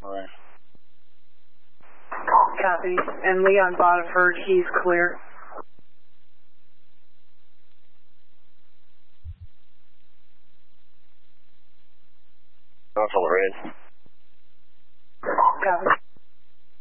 Right. Copy. And Leon Bodiford, he's clear. That's all right. Copy.